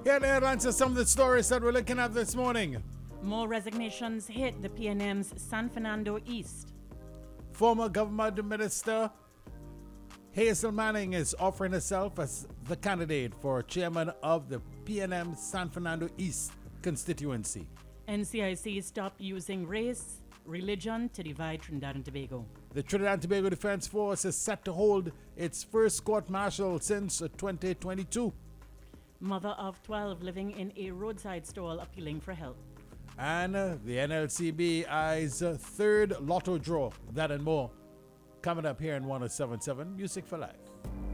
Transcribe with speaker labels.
Speaker 1: Here are the headlines of some of the stories that we're looking at this morning.
Speaker 2: More resignations hit the PNM's San Fernando East.
Speaker 1: Former Government Minister Hazel Manning is offering herself as the candidate for chairman of the PNM San Fernando East constituency.
Speaker 2: NCIC stopped using race, religion to divide Trinidad and Tobago.
Speaker 1: The Trinidad and Tobago Defense Force is set to hold its first court-martial since 2022.
Speaker 2: Mother of 12 living in a roadside stall appealing for help.
Speaker 1: And the NLCB eyes third lotto draw. That and more coming up here in 107.7 Music for Life.